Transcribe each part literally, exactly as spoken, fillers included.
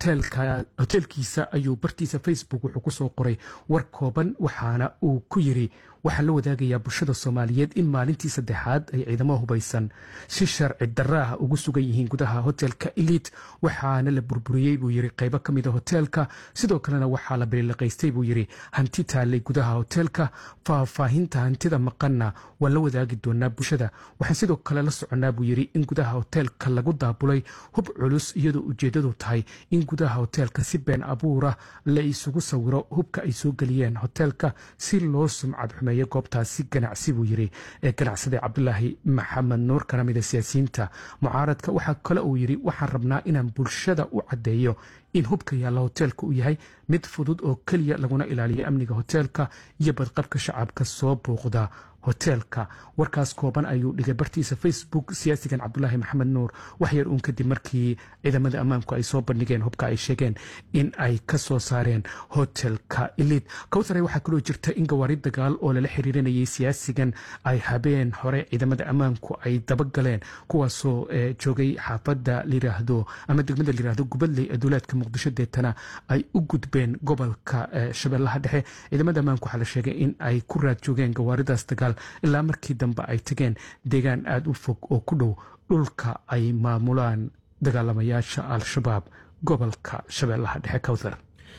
hoteelka hoteelkiisa ayuu bartiisa Facebook wuxuu ku soo qoray war kooban waxaana uu ku yiri waxaa la wadaagayaa bulshada Soomaaliyeed in maalintii saddexaad ay ciidamo hubaysan si sharci darro ugu sugan yihiin gudaha hoteelka Elite waxaana la burburiyay buu yiri qaybo kamid ah hoteelka sidoo kalena waxaa la biliqaystay buu yiri hanti taalay gudaha hoteelka faahfaahinta hantida maqana waa la wadaagi doonaa bulshada waxaan sidoo kale la soconaa buu yiri in gudaha hoteelka lagu daabulay hub culus iyadoo ujeedadu tahay in gudaha hoteelka si been abuura la isugu sawiro hubka ay soo galiyeen hoteelka si loo sumcad xumeeyo goobtaasi ganacsi buu yiri ee ganacsade Cabdullaahi Maxamed Nuur kana mid ah siyaasiyiinta mucaaradka waxa kale uu yiri waxaan rabnaa inaan bulshada u cadeeyo in hubka yaala hoteelka uu yahay mid fudud oo kaliya laguna ilaaliyo amniga hoteelka iyo badqabka shacabka soo booqda hoteelka warkaas kooban ayuu dhigay bartiisa Facebook siyaasigan Cabdullaahi Maxamed Nuur wax yar uun kadib markii ciidamada ammaanku ay soo bandhigeen hubka ay sheegeen in ay ka soo saareen hoteelka Elite Kawthar waxa kale oo jirta in gawaari dagaal oo la xiriirinayay siyaasigan ay habeen hore ciidamada ammaanku ay dabagaleen kuwaasoo joogay xaafada Liiraahdo ama degmada Liiraahdo Gubadley aduulaadka Muqdisho deetana ay u gudbeen gobolka Shabeellaha Dhexe ciidamada ammaanku waxa la sheegay in ay ku raad joogeen gawaaridaas dagaal ilaa markii dambe ay tageen deegaan aad u fog oo ku dhow dhulka ay maamulaan dagaalamayaasha Al-Shabaab gobolka Shabeellaha Dhexe Kawthar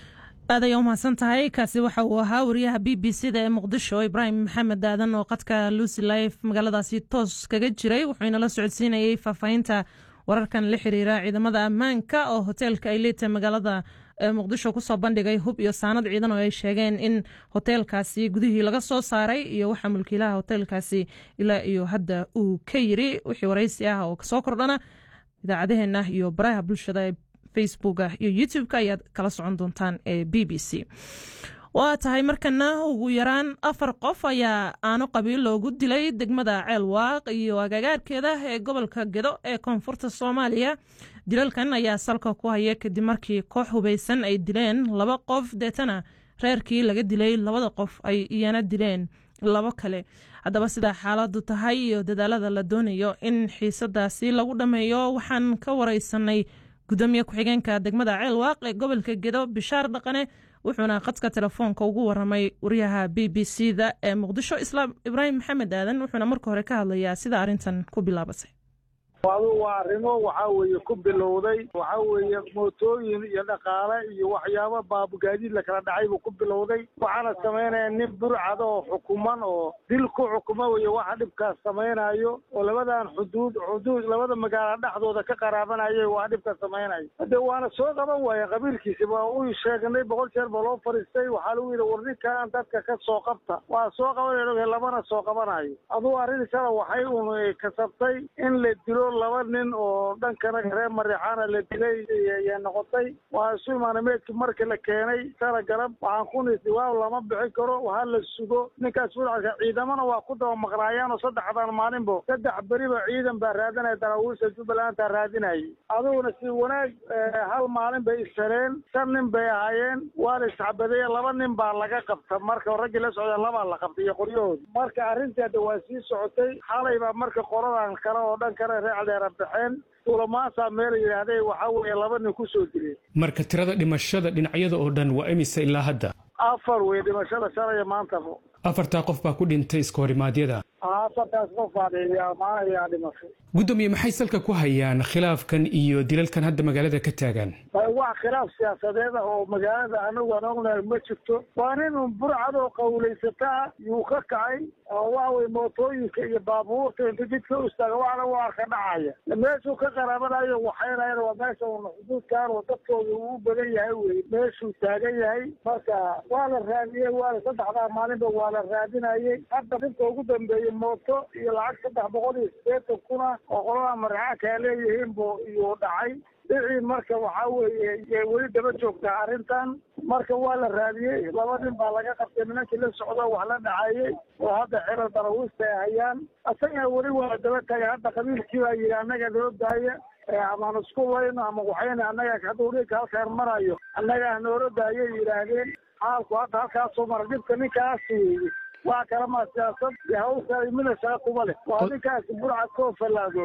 aad ay u mahadsan tahay kaasi waxa uu ahaa wariyaha B B C da ee Muqdisho Ibrahim Maxamed Aadan oo qadka Lucy Life magaaladaasi toos kaga jiray wuxuuna la socodsiinayay faafahinta wararkan la xiriira ciidamada ammaanka oo hoteelka Elite magaalada Muqdisho ku soo bandhigay hub iyo saanad ciidan oo ay sheegeen in hoteelkaasi gudihii laga soo saaray iyo waxa mulkiilaha hoteelkaasi ilaa iyo hadda uu ka yiri wixii waraysi ah oo soo kordhana idaacadaheena iyo baraha bulshada ee Facebook iyo YouTube-ka ayaad kala socon doontaan ee B B C waa tahay markana ugu yaraan afar qof ayaa aanu qabiil loogu dilay degmada Ceelwaaq iyo agagaarkeeda ee gobolka Gedo ee koonfurta Soomaaliya dilalkan ayaa salka ku haya kadib markii koox hubeysan ay dileen laba qof deetana reerkii laga dilay labada qof ay iyana dileen laba kale haddaba sida xaaladdu tahay iyo dadaalada la doonayo in xiisadaasi lagu dhameeyo waxaan ka wareysanay gudoomiye ku-xigeenka degmada Ceelwaaq ee gobolka Gedo Bishaar Dhaqane wuxuuna qadka telefoonka ugu waramay wariyaha B B C da ee Muqdisho Islaam Ibrahim Maxamed Aadan wuxuuna marka hore ka hadlayaa sida arintan ku bilaabatay waa arrimo waxa weeye ku bilowday waxa weeye mootooyin iyo dhaqaale iyo waxyaabo baabugaadiid la kala dhacay buu ku bilowday waxaana sameynaya nin burcad oo xukuman oo dil ku xukuma weeye waxa dhibkaas sameynayo oo labadan xuduud xuduud labada magaalo dhexdooda ka qaraabanayay waa dhibka sameynayo hadda waana soo qaban waaya qabiilkiisa waa uu sheegnay boqol jeer baa loo fariistay waxaa lagu yidhi warninkan dadka ka soo qabta waa soo qabanaya labana soo qabanayo aduu arrintaana waxay uun kasabtay in la dilo laba nin oo dhankana reer Marixaana la dilay ayaa noqotay waa isu imaanameedkii markii la keenay sara garab waxaan ku nisi waa lama bixi karo waxa la sugo ninkaas wadaadka ciidamana waa ku daba maqraayaan oo saddexdan maalinbo saddex bariba ciidan baa raadanay daraawiisha Jubbaland ta raadinay aduguna si wanaag hal maalin bay isareen shan nin bay ahaayeen waa la isxabaday laba nin baa laga qabta marka rag la socda laba la qabtay qoryood marka arrinteeda waa sii socotay xalay baa marka qoradan kale oo dhankana reecdeer baxeen ulamaasa meel yiraahday waxa weeye laba nin ku soo dilay marka tirada dhimashada dhinacyada oo dhan waa imisa ilaa hadda afar way dhimashada shalay maanta afarta qof baa ku dhintay iska horimaadyada afartaas qof baa maanaya dhimasho gudoomiye maxay salka ku hayaan khilaafkan iyo dilalkan hadda magaalada ka taagan waa khilaaf siyaasadeed oo magaalada anagu aan ognahay ma jirto waa nin burcad oo qawleysata yuu ka kacay oo waa way mootooyinka iyo baabuurta inta jidka u istaaga waxna waa ka dhacaya meeshuu ka qaraabanayo waxayna waa meesha xuduudkan oo dadkooda uu badan yahay wey meeshuu taagan yahay marka waa la raadiyey waa saddexdaa maalinba waa la raadinayay hadda dadka ugu dambeeyey mooto iyo lacag saddex boqol iyo sideetan kuna oo qolada Marixaanka ay leeyihiin buu iyo dhacay dhicii marka waxa weeye weli daba joogtaa arrintan marka waa la raadiyey laba nin baa laga qabtay nimankii la socda wax la dhacayay oo hadda xero daraawiista ay hayaan asaga weli waa daba tagay hadda qabiilkii baa yidhi annaga loo daaya ama isku wayno ama waxayna annaga hadduu dhigka halkaan marayo annaga noolo daayay yidhaahdeen xaalku hadda halkaasoo mara dhibka ninkaasi waa kala ma siyaasad iyo hawsha midna shaqa kuma leh waa ninkaasi burcad koo fallaadoobay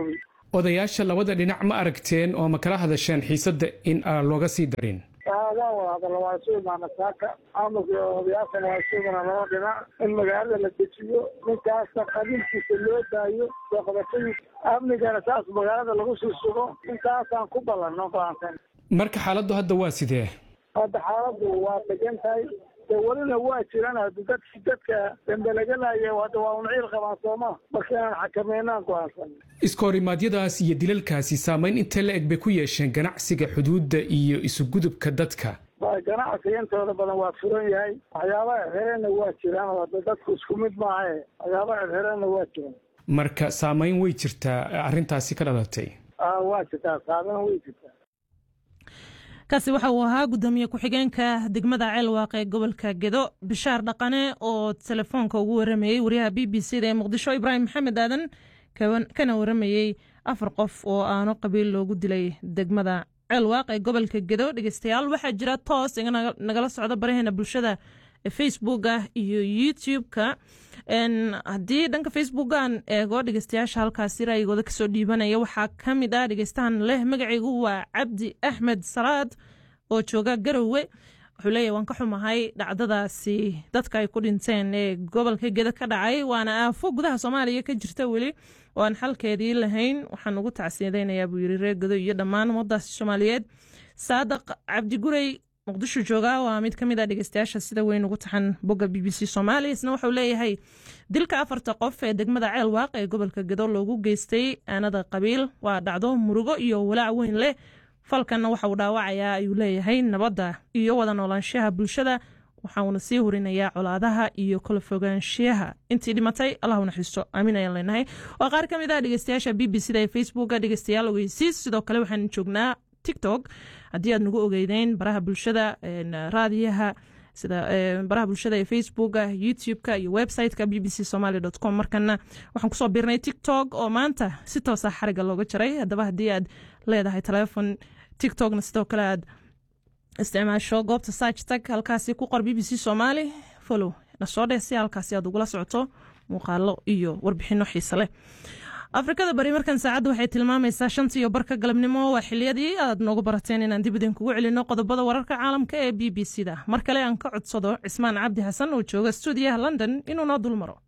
odayaasha labada dhinac ma aragteen oo ma kala hadasheen xiisadda in aan looga sii darin waa wada hadalla waa isu imaana saaka amaka odayaashana waa isu imaana laba dhinac in magaalada la dejiyo ninkaasna qabiilkiisa loo daayo soo qabashadiisa amnigana saas magaalada lagu sii sugo intaasaan ku ballanno go'aansan marka xaaladdu hadda waa sidee hadda xaaladdu waa degan tahay welina waa jiraan dadki dadka dambelagalaya hadda waa un ciil qabaan sooma marka inaan xakameynaan go'aansan iskoorimadyadaas iyo dilalkaasi saamayn intee la eg bay ku yeesheen ganacsiga xuduudda iyo isugudubka dadka ganacsiga intooda badan waa furan yahay waxyaabaha xireenna waa jiraan hadda dadku isku mid maaha waxyaabaha xireenna waa jiraan marka saamayn way jirtaa arrintaasi ka dhalatay waa jirtaa saamayn way jirtaa kaasi waxa uu ahaa gudoomiye ku-xigeenka degmada ceelwaaq ee gobolka gedo bishaar dhaqane oo telefoonka ugu waramayey wariyaha b b c da ee muqdisho ibraahim maxamed aadan kana waramayey afar qof oo aano qabiil loogu dilay degmada ceelwaaq ee gobolka gedo dhegeystayaal waxaa jira toos nagala socda baraheena bulshada facebooka iyo youtube-ka haddii dhanka facebookan eego dhegeystayaasha halkaasi raayigooda kasoo dhiibanaya waxaa ka mid ah dhegeystahan leh magacaygu waa cabdi axmed salaad oo jooga garowe wuxuu leeyahy waan ka xumahay dhacdadaasi dadka ay ku dhinteen ee gobolka geda ka dhacay waana aafo gudaha soomaaliya ka jirta weli oo aan xalkeedii lahayn waxaan ugu tacsiyadaynayaa buu yiri reer gedo iyo dhammaan ummadaasi soomaaliyeed saadaq cabdi gurey muqdisho jooga waa mid ka mid ah dhegeystayaasha sida weyn ugu taxan bogga b b c Soomaaliya isna wuxuu leeyahay dilka afarta qof ee degmada Ceelwaaq ee gobolka Gedo loogu geystay aanada qabiil waa dhacdo murugo iyo walaac weyn leh falkana waxa uu dhaawacayaa ayuu leeyahay nabadda iyo wada noolaanshaha bulshada waxaana sii horinayaa colaadaha iyo kala fogaanshaha intii dhimatay Allah u naxariisto aamin ayaan leenahay waa qaar ka mid ah dhegeystayaasha b b c da ee Facebook dhegeystayaal ogeysiis sidoo kale waxaan joognaa TikTok haddii aad nagu ogeydeen baraha bulshada raadiyaha sida baraha bulshada ee Facebooka YouTube-ka iyo website-ka b b c somali dot com markana waxaan kusoo biirnay TikTok oo maanta si toos ah xariga looga jaray haddaba haddii aad leedahay telefoon TikTokna sidoo kale aad isticmaasho goobta search tag halkaasi ku qor b b c Somali follow na soo dheh si halkaasi aad ugula socoto muuqaalo iyo warbixino xiiso leh afrikada bari markan saacadu waxay tilmaamaysaa shantii iyo barka galabnimo waa xiliyadii aad noogu barateen inaan dib idin kugu celino qodobada wararka caalamka ee b b c da mar kale aan ka codsado Cismaan Cabdi Xasan oo jooga stuudiyaha London inuu noo dul maro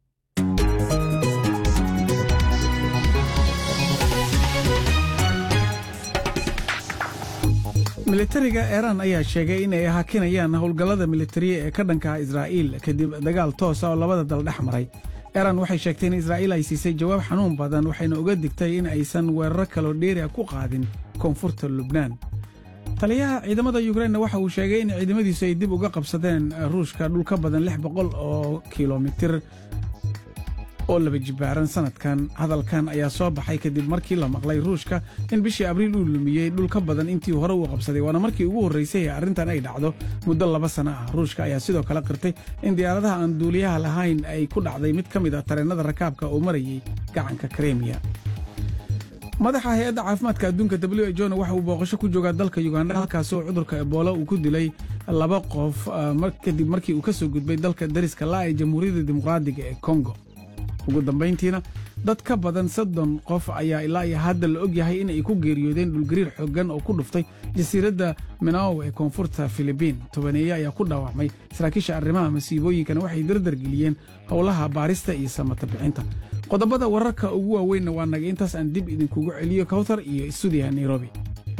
militariga Iran ayaa sheegay in ay hakinayaan howlgallada militariga ee ka dhanka Israa'iil kadib dagaal toos ah oo labada dal dhex maray Iran waxay sheegtay in Israa'iil ay siisay jawaab xanuun badan waxayna uga digtay in aysan weerar kale dheeri ah ku qaadin koonfurta Lubnaan. Taliyaha ciidamada Ukraine waxa uu sheegay in ciidamadiisu ay dib uga qabsadeen Ruushka dhul ka badan lix boqol oo kiiloomitir oo laba jibaaran sanadkan. Hadalkan ayaa soo baxay kadib markii la maqlay Ruushka in bishii Abriil uu lumiyay dhul ka badan intii hore uu qabsaday waana markii ugu horeysay ee arrintan ay dhacdo muddo laba sano ah. Ruushka ayaa sidoo kale qirtay in diyaaradaha aan duuliyaha lahayn ay ku dhacday mid ka mid ah tareenada rakaabka oo marayay gacanka Crimea. madaxa hay'adda caafimaadka adduunka W H O waxa uu booqasho ku joogaa dalka Uganda halkaas oo cudurka Ebola uu ku dilay laba qof kadib markii uu ka soo gudbay dalka dariska la ee Jamhuuriyadda Dimuqraadiga ee Congo. ugu dambeyntiina dad ka badan soddon qof ayaa ilaa iyo hadda la og yahay in ay ku geeriyoodeen dhulgariir xooggan oo ku dhuftay jasiiradda Minao ee koonfurta Philippine. tobaneeyo ayaa ku dhaawacmay. saraakiisha arrimaha masiibooyinkana waxay dardar geliyeen howlaha baarista iyo samata bixinta. qodobada wararka ugu waaweynna waa naga intaas aan dib idinkugu celiyo Kawthar iyo stuudiyaha Nairobi.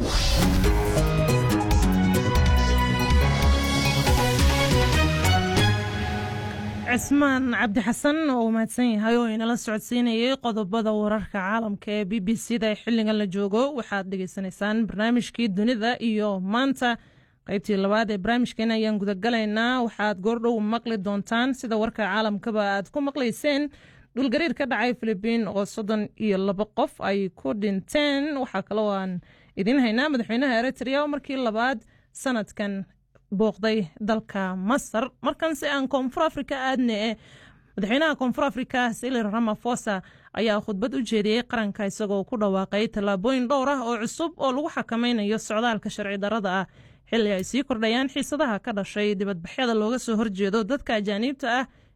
Cismaan Cabdi Xasan oo mahadsan yahay oo inala socodsiinayay qodobada wararka caalamka ee b b c da xilligan la joogo waxaad dhageysanaysaan barnaamijkii dunida iyo maanta qaybtii labaad ee barnaamijkeena ayaan gudagalaynaa waxaad goordhow maqli doontaan sida warka caalamkaba aad ku maqlayseen dhulgariir ka dhacay Philippine oo soddon iyo laba qof ay ku dhinteen waxaa kaloo aan idin haynaa madaxweynaha Eritrea oo markii labaad sanadkan booqday dalka Masar markan si aan Koonfur Afrika aadne madaxweynaha Koonfur Afrika Cyril Ramaphosa ayaa khudbad u jeediyay qaranka isagoo ku dhawaaqay talaabooyin dhowr ah oo cusub oo lagu xakameynayo socdaalka sharci darrada ah xilli ay sii kordhayaan xiisadaha ka dhashay dibadbaxyada looga soo horjeedo dadka ajaanibta ah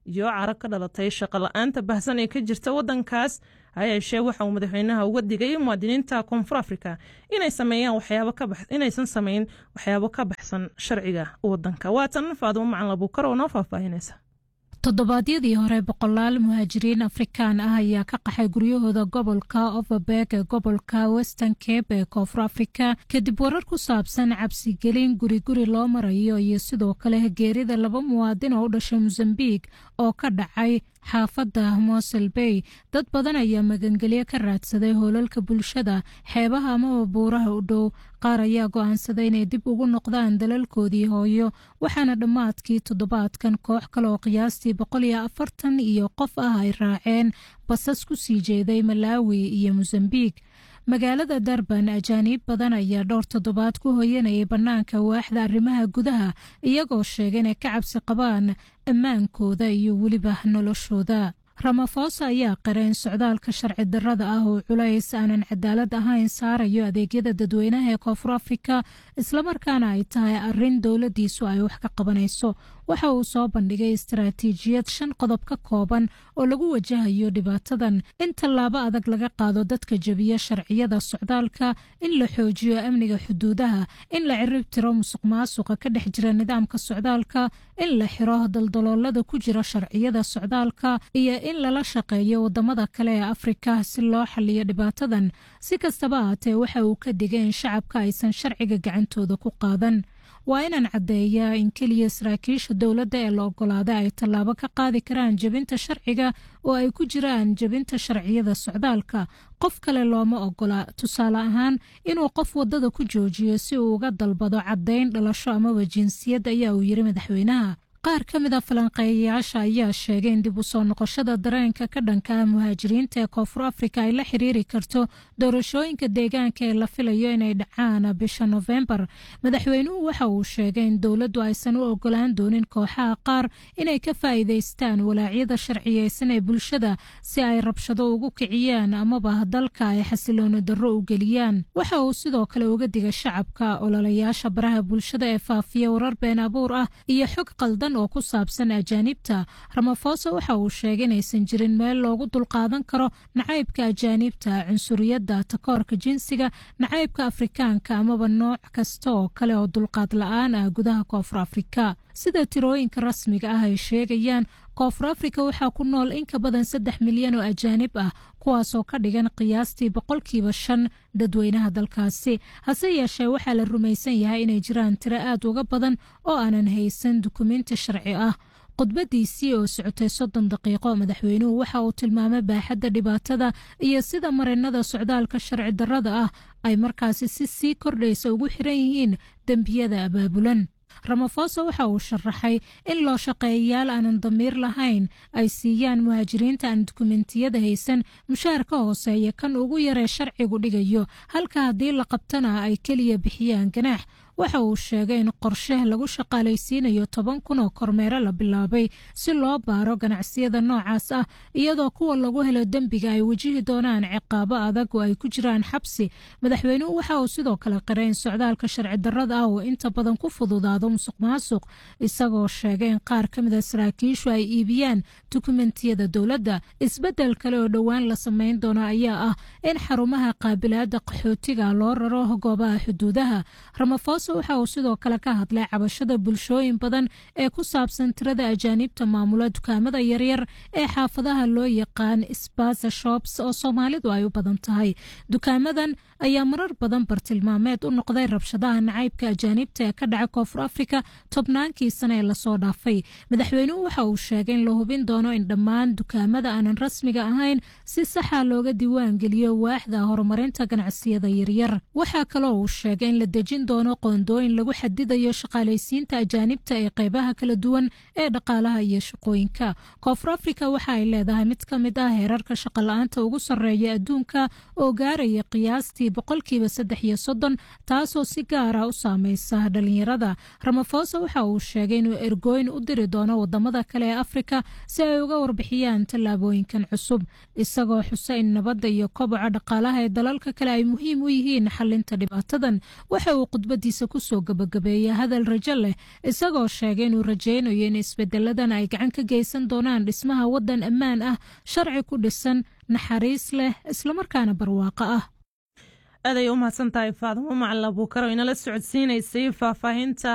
iyo carab ka dhalatay shaqo la-aanta bahsan ee ka jirta wadankaas hayeeshee waxa uu madaxweynaha uga digay muwaadiniinta koonfur afrika inay sameeyaan waxyaabo ka bax inaysan sameyn waxyaabo ka baxsan sharciga wadanka waatan Faadumo Macalin Abuukar oo noo faahfaahinaysa. toddobaadyadii hore boqolaal muhaajiriin afrikaan ah ayaa ka qaxay guryahooda gobolka Overberg ee gobolka Western Cape ee koonfur afrika kadib warar ku saabsan cabsigelin guri guri loo marayo iyo sidoo kale geerida laba muwaadin oo u dhashay Mozambique oo ka dhacay xaafadda Mossel Bay. dad badan ayaa magangelyo ka raadsaday hoolalka bulshada xeebaha ama buuraha u dhow. qaar ayaa go'aansaday inay dib ugu noqdaan dalalkoodii hooyo waxaana dhammaadkii toddobaadkan koox kale oo qiyaastii boqol iyo afartan iyo qof ah ay raaceen basas ku sii jeeday Malawi iyo Mozambique. magaalada Durban ajaanib badan ayaa dhowr toddobaad ku hooyanayay bannaanka waaxda arrimaha gudaha iyagoo sheegay inay ka cabsi qabaan ammaankooda iyo weliba noloshooda. Ramaphosa ayaa qareen socdaalka sharci darrada ah oo culays aanan cadaalad ahayn saarayo adeegyada dadweynaha ee koonfur afrika islamarkaana ay tahay arrin dowladiisu ay wax ka qabanayso. waxa uu soo bandhigay istaraatiijiyad shan qodob ka kooban oo lagu wajahayo dhibaatadan: in tallaabo adag laga qaado dadka jebiya sharciyada socdaalka, in la xoojiyo amniga xuduudaha, in la cirib tiro musuqmaasuqa ka dhex jira nidaamka socdaalka, in la xiro daldaloolada ku jira sharciyada socdaalka, iyo in lala shaqeeyo wadamada kale ee Afrika si loo xaliyo dhibaatadan. si kastaba ahaatee waxa uu ka digay in shacabka aysan sharciga gacantooda ku qaadan. waa inaan caddeeyaa in keliya saraakiisha dowladda ee la ogolaaday ay tallaabo ka qaadi karaan jebinta sharciga oo ay ku jiraan jebinta sharciyada socdaalka. qof kale looma ogola, tusaale ahaan inuu qof wadada ku joojiyo si uu uga dalbado caddayn dhalasho amaba jinsiyad, ayaa uu yiri madaxweynaha. qaar ka mid a falanqeeyayaasha ayaa sheegay in dib u soo noqoshada dareenka ka dhanka ah muhaajiriinta ee koonfur afrika ay la xiriiri karto doorashooyinka deegaanka ee la filayo inay dhacaan bisha Novembar. madaxweynuhu waxa uu sheegay in dowladdu aysan u ogolaan doonin kooxaha qaar inay ka faa'iidaystaan walaacyada sharciyeysan ee bulshada si ay rabshado ugu kiciyaan amaba dalka ay xasilooni darro u geliyaan. waxa uu sidoo kale uga digay shacabka ololayaasha baraha bulshada ee faafiya warar been abuur ah iyo xog qaldan oo ku saabsan ajaanibta. Ramaphosa waxa uu sheegay inaysan jirin meel loogu dulqaadan karo nacaybka ajaanibta, cunsuriyadda, takoorka jinsiga, nacaybka Afrikaanka amaba nooc kasta oo kale oo dulqaad la'aan ah gudaha koonfur Afrika. sida tirooyinka rasmiga ah ay sheegayaan, koonfur Afrika waxaa ku nool in ka badan saddex milyan oo ajaanib ah kuwaasoo ka dhigan qiyaastii boqolkiiba shan dadweynaha dalkaasi. hase yeeshee waxaa la rumaysan yahay inay jiraan tiro aad uga badan oo aanan haysan dukumeenti sharci ah. khudbadiisii oo socotay soddon daqiiqo, madaxweynuhu waxa uu tilmaamay baaxadda dhibaatada iyo sida marinada socdaalka sharci darrada ah ay markaasi si sii kordhaysa ugu xiran yihiin dembiyada abaabulan. Ramaphosa waxa uu sharaxay in loo shaqeeyayaal aanan damiir lahayn ay siiyaan muhaajiriinta aan dukumentiyada haysan mushaar ka hooseeya kan ugu yaree sharcigu dhigayo, halka haddii la qabtana ay keliya bixiyaan ganaax. waxa uu sheegay in qorshe lagu shaqaalaysiinayo toban kun oo kormeero la bilaabay si loo baaro ganacsiyada noocaas ah, iyadoo kuwa lagu helo dembiga ay wajihi doonaan ciqaabo adag oo ay ku jiraan xabsi. madaxweynuhu waxa uu sidoo kale qiray in socdaalka sharci darrada ah oo inta badan ku fududaado musuqmaasuq, isagoo sheegay in qaar ka mid a saraakiishu ay iibiyaan dukumentiyada dowladda. isbeddel kale oo dhowaan la samayn doono ayaa ah in xarumaha qaabilaadda qaxootiga loo raro goobaha xuduudaha. Ramaphosa waxa uu sidoo kale ka hadlay cabashada bulshooyin badan ee ku saabsan tirada ajaanibta maamula dukaamada yaryar ee xaafadaha loo yaqaan spaza shops oo Soomaalidu ay u badan tahay. dukaamadan ayaa marar badan bartilmaameed u noqday rabshadaha nacaybka ajaanibta ee ka dhaca koonfur Afrika tobnaankii sane ee lasoo dhaafay. madaxweynuhu waxa uu sheegay in la hubin doono in dhammaan dukaamada aanan rasmiga ahayn si saxa looga diiwaan geliyo waaxda horumarinta ganacsiyada yaryar. waxaa kaloo uu sheegay in la dejin doono qoondooyin lagu xadidayo shaqaalaysiinta ajaanibta ee qaybaha kala duwan ee dhaqaalaha iyo shaqooyinka. koonfur Afrika waxa ay leedahay mid ka mid ah heerarka shaqo la'aanta ugu sarreeya adduunka oo gaaraya qiyaastii boqolkiiba saddex iyo soddon, taasoo si gaar ah u saameysa dhalinyarada. Ramaphosa waxa uu sheegay inuu ergooyin u diri doono wadamada kale ee Afrika si ay uga warbixiyaan tallaabooyinkan cusub, isagoo xusay in nabadda iyo koboca dhaqaalaha ee dalalka kale ay muhiim u yihiin xalinta dhibaatadan. waxa uu khudbadiisa hadalkiisa kusoo gabagabeeya hadal rajo leh isagoo sheegay inuu rajaynayo in isbedeladan ay gacan ka geysan doonaan dhismaha waddan ammaan ah, sharci ku dhisan, naxariis leh, islamarkaana barwaaqo ah. aad ay u mahadsan tahay Faadimo Macalin Abuukar oo inala socodsiinaysay faahfaahinta